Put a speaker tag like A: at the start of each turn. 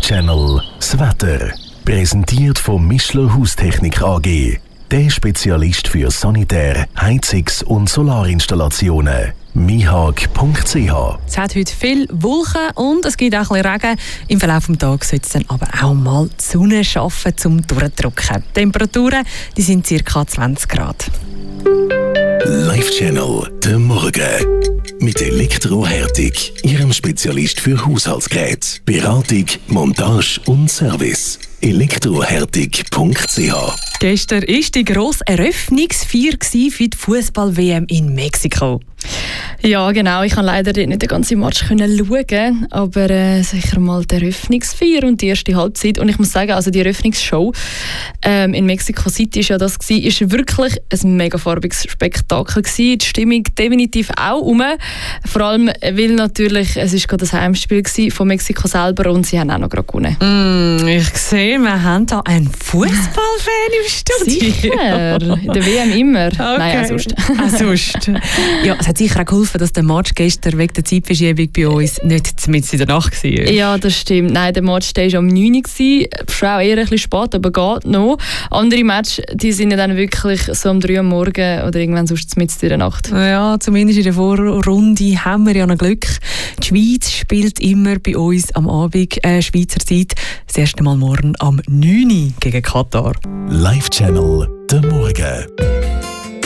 A: Live-Channel das Wetter. Präsentiert von Mischler Haustechnik AG. Der Spezialist für Sanitär-, Heizungs- und Solarinstallationen. mihag.ch.
B: Es hat heute viel Wolken und es gibt auch ein bisschen Regen. Im Verlauf des Tages sollte es dann aber auch mal die Sonne schaffen, zum Durchdrücken. Die Temperaturen die sind ca. 20 Grad.
A: Live-Channel der Morgen. Mit Elektrohärtig, Ihrem Spezialist für Haushaltsgeräte, Beratung, Montage und Service. Elektrohärtig.ch.
B: Gestern war die grosse Eröffnungsfeier für die Fußball-WM in Mexiko.
C: Ja, genau. Ich konnte leider nicht den ganzen Match schauen, aber sicher mal die Eröffnungsfeier und die erste Halbzeit. Und ich muss sagen, also die Eröffnungsshow in Mexico City ist ja das gewesen, ist wirklich ein mega farbiges Spektakel gewesen. Die Stimmung definitiv auch rum. Vor allem, weil natürlich, es ist gerade das Heimspiel von Mexiko selber und sie haben auch noch gerade gewonnen.
B: Ich sehe, wir haben hier einen Fußballfan im Studio.
C: Sicher, in der WM immer.
B: Okay.
C: Nein, auch sonst.
B: Sonst. Ja, es hat sicher auch geholfen, dass der Match gestern wegen der Zeitverschiebung bei uns nicht mitten in der Nacht war.
C: Ja, das stimmt. Nein, der Match war um 9 Uhr. Schon auch eher ein bisschen spät, aber geht noch. Andere Matches, die sind ja dann wirklich so um 3 Uhr morgens oder irgendwann sonst mitten in der Nacht.
B: Ja, zumindest in der Vorrunde haben wir ja noch Glück. Die Schweiz spielt immer bei uns am Abend Schweizer Zeit. Das erste Mal morgen am 9 Uhr gegen Katar.
A: Live-Channel der Morgen.